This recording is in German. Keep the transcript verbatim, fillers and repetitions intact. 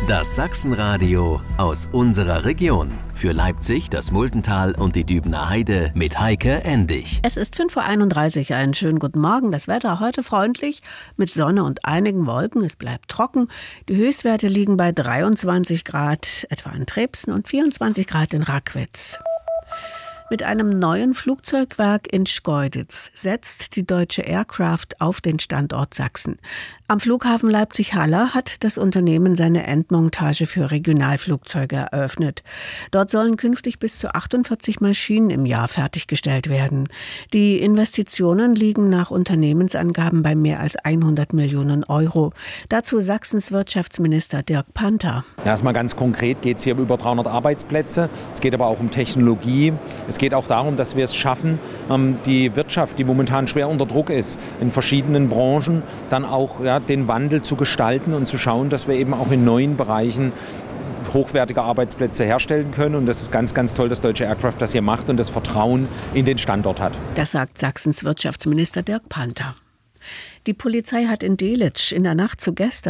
Das Sachsenradio aus unserer Region. Für Leipzig, das Muldental und die Dübener Heide mit Heike Endig. Es ist fünf Uhr einunddreißig. Einen schönen guten Morgen. Das Wetter heute freundlich mit Sonne und einigen Wolken. Es bleibt trocken. Die Höchstwerte liegen bei dreiundzwanzig Grad etwa in Trebsen und vierundzwanzig Grad in Rackwitz. Mit einem neuen Flugzeugwerk in Schkeuditz setzt die Deutsche Aircraft auf den Standort Sachsen. Am Flughafen Leipzig-Haller hat das Unternehmen seine Endmontage für Regionalflugzeuge eröffnet. Dort sollen künftig bis zu achtundvierzig Maschinen im Jahr fertiggestellt werden. Die Investitionen liegen nach Unternehmensangaben bei mehr als hundert Millionen Euro. Dazu Sachsens Wirtschaftsminister Dirk Panther. Erstmal ganz konkret geht es hier um über dreihundert Arbeitsplätze. Es geht aber auch um Technologie. Es geht auch darum, dass wir es schaffen, die Wirtschaft, die momentan schwer unter Druck ist, in verschiedenen Branchen, dann auch ja, den Wandel zu gestalten und zu schauen, dass wir eben auch in neuen Bereichen hochwertige Arbeitsplätze herstellen können. Und das ist ganz, ganz toll, dass Deutsche Aircraft das hier macht und das Vertrauen in den Standort hat. Das sagt Sachsens Wirtschaftsminister Dirk Panther. Die Polizei hat in Delitzsch in der Nacht zu gestern